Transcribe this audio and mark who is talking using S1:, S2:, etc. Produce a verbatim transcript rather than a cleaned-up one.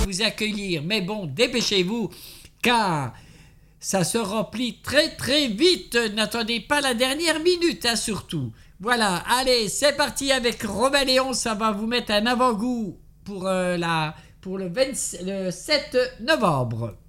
S1: vous accueillir. Mais bon, dépêchez-vous, car ça se remplit très très vite. N'attendez pas la dernière minute, hein, surtout. Voilà, allez, c'est parti avec Romain Léon. Ça va vous mettre un avant-goût pour, euh, la, pour le, vingt, le sept novembre.